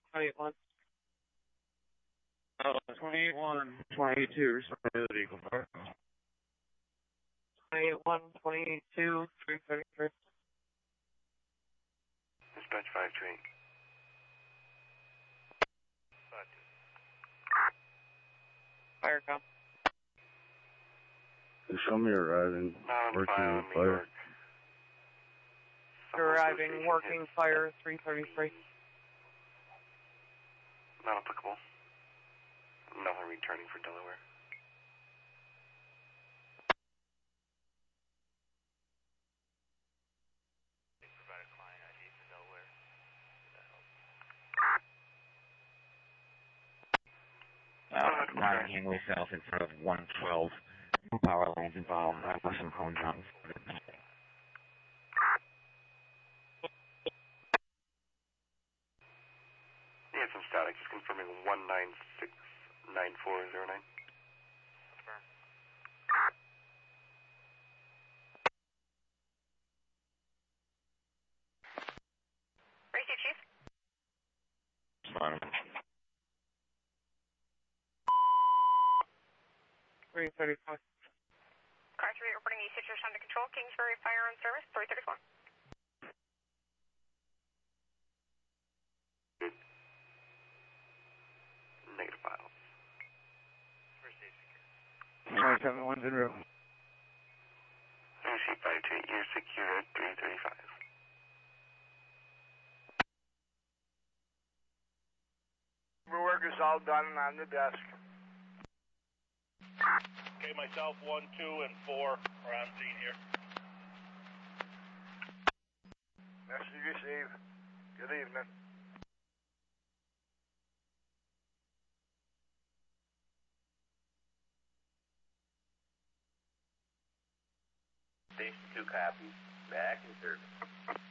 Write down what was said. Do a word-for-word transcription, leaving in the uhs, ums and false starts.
twenty-one. Oh, twenty-one, twenty-two, responsibility equal part. twenty-one, twenty-two, three thirty-three. Dispatch five two eight. Fire com. Show me arriving, working with fire. Arriving, working fire, three thirty-three. Not applicable. Nothing returning for Delaware. They provide a client I D for Delaware. Did that help? Uh, nine Hingley South in front of one twelve. Power lines involved. I have some cones on. Yeah, some static. Just confirming one nine six nine four zero nine. Confirm. Racy, Chief. Fine. three thirty-five. Car three reporting E situation under control. Kingsbury Fire on service, three thirty-four. Negative files. twenty-seven, one's en route. R C five two eight, you're secure at three thirty-five. Work is all done and on the desk. Okay, myself, one, two, and four are on scene here. Message received. Good evening. Station two copies. Back in service.